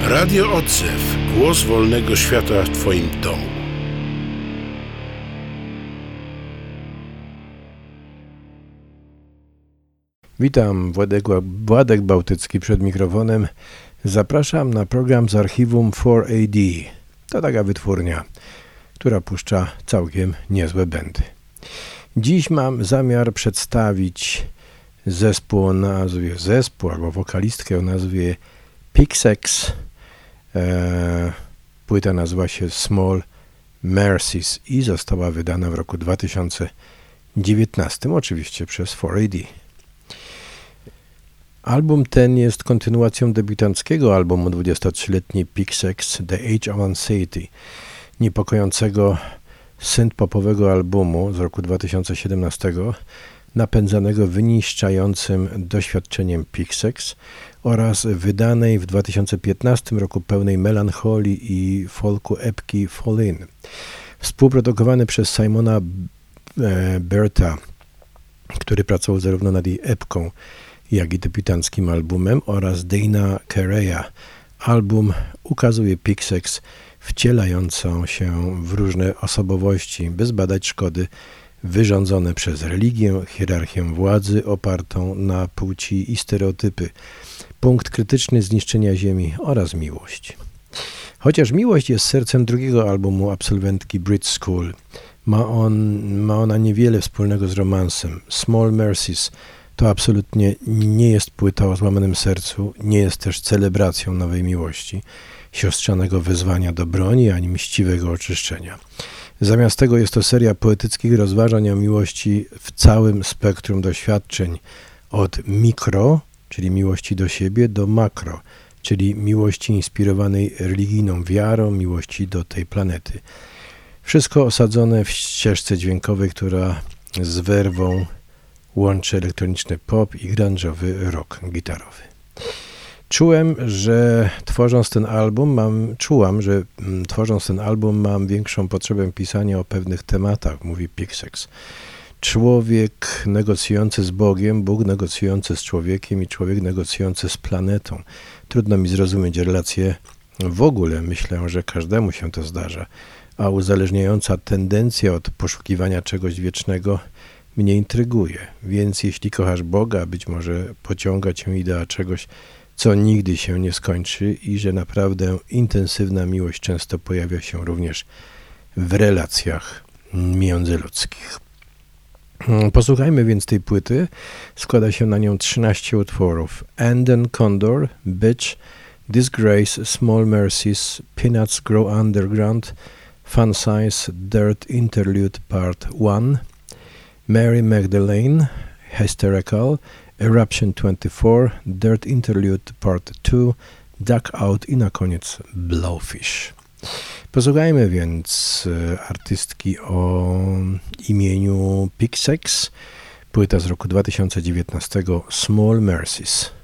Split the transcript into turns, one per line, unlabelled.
Radio Odzew. Głos wolnego świata w Twoim domu.
Witam, Władek Bałtycki przed mikrofonem. Zapraszam na program z archiwum 4AD. To taka wytwórnia, która puszcza całkiem niezłe bendy. Dziś mam zamiar przedstawić zespół albo wokalistkę o nazwie Pixex. Płyta nazywa się Small Mercies i została wydana w roku 2019, oczywiście przez 4AD. Album ten jest kontynuacją debiutanckiego albumu 23-letniej Pixex The Age of Anxiety, niepokojącego synth-popowego albumu z roku 2017, napędzanego wyniszczającym doświadczeniem Pixex oraz wydanej w 2015 roku pełnej melancholii i folku epki Fall In. Współprodukowany przez Simona Berta, który pracował zarówno nad jej epką, jak i debiutanckim albumem, oraz Dana Carreya. Album ukazuje Pixex wcielającą się w różne osobowości, by zbadać szkody wyrządzone przez religię, hierarchię władzy opartą na płci i stereotypy, punkt krytyczny zniszczenia Ziemi oraz miłość. Chociaż miłość jest sercem drugiego albumu absolwentki Brit School, ma ona niewiele wspólnego z romansem. Small Mercies to absolutnie nie jest płyta o złamanym sercu, nie jest też celebracją nowej miłości, siostrzanego wezwania do broni, ani mściwego oczyszczenia. Zamiast tego jest to seria poetyckich rozważań o miłości w całym spektrum doświadczeń, od mikro, czyli miłości do siebie, do makro, czyli miłości inspirowanej religijną wiarą, miłości do tej planety. Wszystko osadzone w ścieżce dźwiękowej, która z werwą łączy elektroniczny pop i grunge'owy rock gitarowy. Czułam, że tworząc ten album mam większą potrzebę pisania o pewnych tematach, mówi Pixex. Człowiek negocjujący z Bogiem, Bóg negocjujący z człowiekiem i człowiek negocjujący z planetą. Trudno mi zrozumieć relacje w ogóle, myślę, że każdemu się to zdarza, a uzależniająca tendencja od poszukiwania czegoś wiecznego mnie intryguje, więc jeśli kochasz Boga, być może pociąga cię idea czegoś, co nigdy się nie skończy i że naprawdę intensywna miłość często pojawia się również w relacjach międzyludzkich. Posłuchajmy więc tej płyty. Składa się na nią 13 utworów. Anden Condor, Bitch, Disgrace, Small Mercies, Peanuts Grow Underground, Fun Size, Dirt Interlude Part 1, Mary Magdalene, Hysterical, Eruption 24, Dirt Interlude Part 2, Duck Out i na koniec Blowfish. Posłuchajmy więc artystki o imieniu Pixex, płyta z roku 2019, Small Mercies.